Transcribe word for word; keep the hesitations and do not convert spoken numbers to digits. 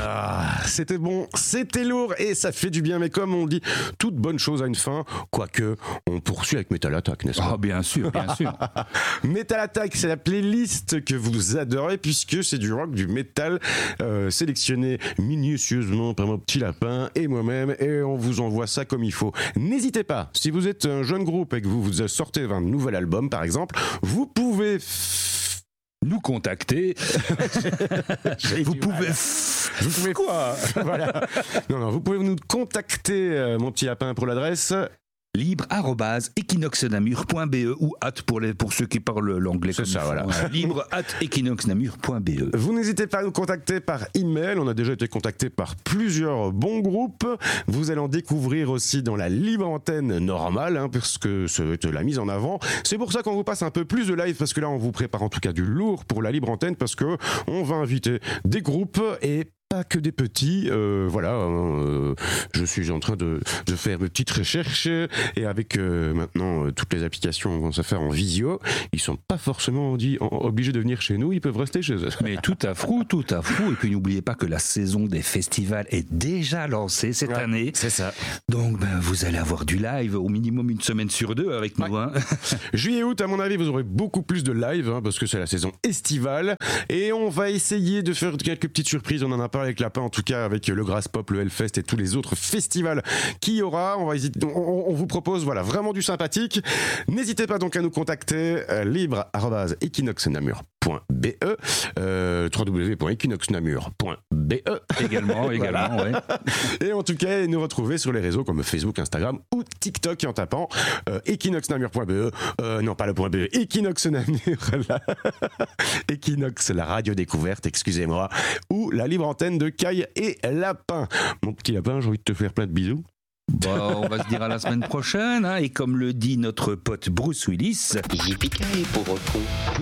Ah, c'était bon, c'était lourd et ça fait du bien, mais comme on dit, toute bonne chose a une fin, quoique on poursuit avec Metal Attack, n'est-ce pas ? Oh, bien sûr, bien sûr. Metal Attack, c'est la playlist que vous adorez puisque c'est du rock, du métal euh, sélectionné minutieusement par mon petit lapin et moi-même et on vous envoie ça comme il faut. N'hésitez pas, si vous êtes un jeune groupe et que vous vous sortez un nouvel album par exemple, vous pouvez... nous contacter. vous pouvez... Vous pouvez quoi ? Voilà. Non, non, vous pouvez nous contacter, euh, mon petit lapin, pour l'adresse... libre arobase equinoxnamur point b e ou at pour, les, pour ceux qui parlent l'anglais. C'est ça, voilà. Libre at equinoxnamur point b e. Vous n'hésitez pas à nous contacter par email. On a déjà été contacté par plusieurs bons groupes. Vous allez en découvrir aussi dans la libre antenne normale, hein, parce que c'est la mise en avant. C'est pour ça qu'on vous passe un peu plus de live, parce que là, on vous prépare en tout cas du lourd pour la libre antenne, parce que on va inviter des groupes et pas que des petits, euh, voilà, euh, je suis en train de, de faire mes petites recherches et avec euh, maintenant euh, toutes les applications vont se faire en visio, ils sont pas forcément dit, en, obligés de venir chez nous, ils peuvent rester chez eux. Mais tout à frou, tout à frou, et puis n'oubliez pas que la saison des festivals est déjà lancée cette ouais, année. C'est ça. Donc ben, vous allez avoir du live au minimum une semaine sur deux avec nous. Ouais. Hein. Juillet-août, à mon avis, vous aurez beaucoup plus de live hein, parce que c'est la saison estivale et on va essayer de faire quelques petites surprises, on en a parlé avec Lapin, en tout cas avec le Grass Pop, le Hellfest et tous les autres festivals qu'il y aura. On, va hésiter, on, on vous propose voilà, vraiment du sympathique. N'hésitez pas donc à nous contacter euh, libre arobase equinoxnamur point b e euh, w w w point equinoxnamur point b e Également, également, ouais. Et en tout cas, nous retrouver sur les réseaux comme Facebook, Instagram ou TikTok en tapant euh, equinoxnamur point b e euh, non pas le point .be, Equinoxnamur la... Equinox, la radio découverte, excusez-moi, ou la libre antenne de Caille et Lapin. Mon petit lapin, j'ai envie de te faire plein de bisous. Bon, on va se dire à la semaine prochaine, hein, et comme le dit notre pote Bruce Willis, yippee-ki-yay, pauvre con.